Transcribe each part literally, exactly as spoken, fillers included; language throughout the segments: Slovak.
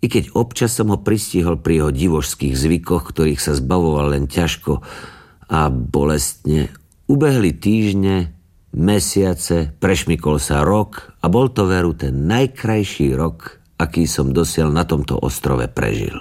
I keď občas som ho pristihol pri jeho divošských zvykoch, ktorých sa zbavoval len ťažko a bolestne, ubehli týždne, mesiace, prešmykol sa rok a bol to veru ten najkrajší rok, aký som dosiaľ na tomto ostrove prežil.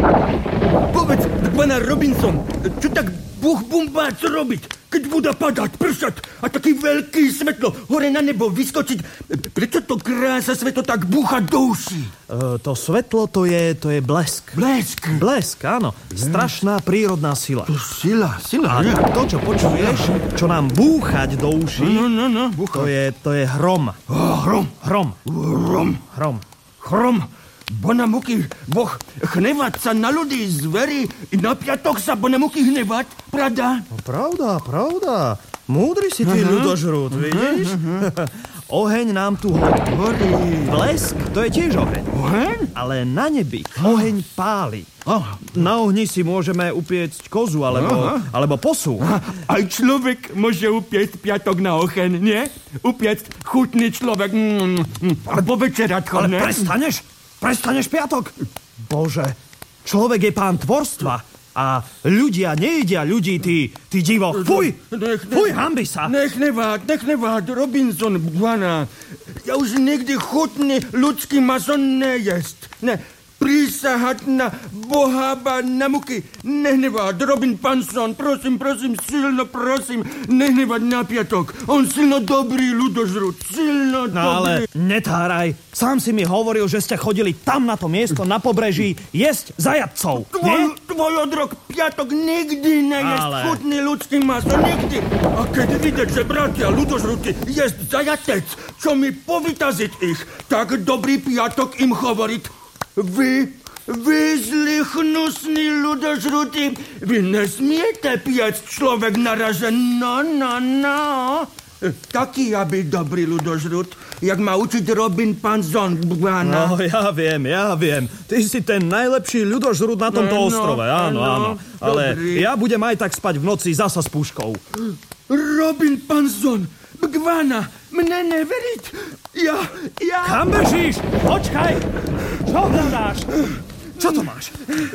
Povedz, pana Robinson, čo tak Bůh bumbác robiť, keď bude padať, pršať a taký veľký svetlo hore na nebo vyskočiť? Prečo to krása svetlo tak búcha do uší? E, to svetlo, to je, to je blesk. Blesk? Blesk, áno. Strašná prírodná sila. To sila, sila. A ja. to, čo počuješ, čo nám búchať do uší, No, no, no, to je, to je hrom. Oh, hrom. Hrom. Hrom. Hrom. Hrom. Bona muky, Boh hnevať sa na ľudí, zvery i na piatok sa bona muky hnevať, pravda? No, pravda, pravda. Múdry si ty, ľudožrút, vidíš? Oheň nám tu horí. Horí. Blesk, to je tiež oheň. Oheň? Ale na nebi oheň páli. Aha. Na ohni si môžeme upiecť kozu alebo, alebo posu. Aj človek môže upiecť piatok na oheň, nie? Upiecť chutný človek. Mm, mm, alebo večerať Ale chodné. prestaneš? Prestaneš piatok? Bože, človek je pán tvorstva a ľudia nejedia ľudí, ty, ty divo. Fuj, Nech, nech, fuj, hanbi sa. Nech nevád, nech nevád, Robinson, Buana. Ja už nikdy chutný ľudský mazon nejesť. Ne, prísahať na bohába na muky. Nehneváť, Robin Panson, prosím, prosím, silno prosím, nehneváť na piatok. On silno dobrý ľudožrút, silno No dobrý. ale netáraj. Sám si mi hovoril, že ste chodili tam na to miesto na pobreží jesť zajatcov. Nie? Tvoj, tvoj odrok piatok nikdy nejesť Ale- chutný ľudský maso, nikdy. A keď vidieť, že bratia ľudožrúty jesť zajatec, čo mi povytaziť ich, tak dobrý piatok im hovoriť. Vy, vy zlí hnusní ľudožrúty, vy nesmiete piecť človek naražen. No, no, no. Taký ja byť dobrý ľudožrút, jak ma učiť Robin Panson, Buana. No, ja viem, ja viem. Ty si ten najlepší ľudožrút na tomto No, ostrove, áno, no, áno. Ale dobrý. ja budem aj tak spať v noci zasa s puškou. Robin Panson, Bgvana, mne neveriť. Ja, ja... Kam bežíš? Počkaj! Čo hľadáš? Čo to máš?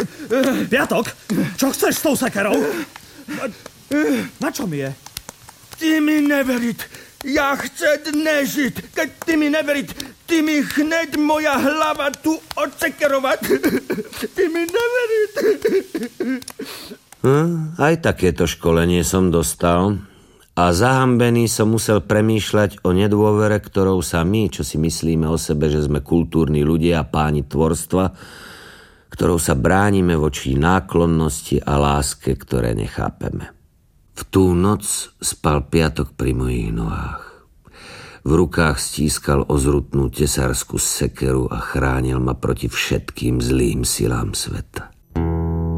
Piatok? Čo chceš s tou sekerou? Na čo mi je? Ty mi neveriť. Ja chcem nežiť. Keď ty mi neveriť, ty mi hneď moja hlava tu odsekerovať. Ty mi neveriť. Hm, aj takéto školenie som dostal a zahambený som musel premýšľať o nedôvere, ktorou sa my, čo si myslíme o sebe, že sme kultúrni ľudia a páni tvorstva, ktorou sa bránime voči náklonnosti a láske, ktoré nechápeme. V tú noc spal piatok pri mojich nohách. V rukách stískal ozrutnú tesárskú sekeru a chránil ma proti všetkým zlým silám sveta.